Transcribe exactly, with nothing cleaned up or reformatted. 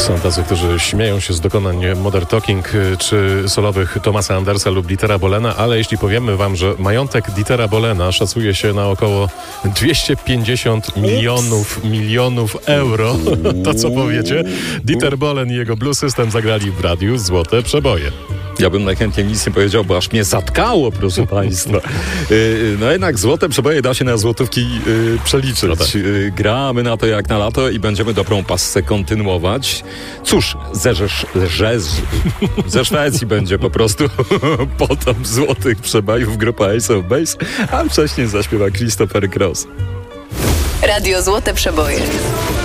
Są tacy, którzy śmieją się z dokonań Modern Talking czy solowych Thomasa Andersa lub Dietera Bohlena, ale jeśli powiemy wam, że majątek Dietera Bohlena szacuje się na około dwieście pięćdziesiąt milionów milionów euro, to co powiecie? Dieter Bohlen i jego Blue System zagrali w radiu Złote Przeboje. Ja bym najchętniej nic nie powiedział, bo aż mnie zatkało, proszę państwa. No jednak złote przeboje da się na złotówki yy, przeliczyć. No tak. yy, gramy na to jak na lato i będziemy dobrą passę kontynuować. Cóż, ze, Rzesz, Rzez, ze Szwecji będzie po prostu potem złotych przebojów grupa Ace of Base, a wcześniej zaśpiewa Christopher Cross. Radio Złote Przeboje.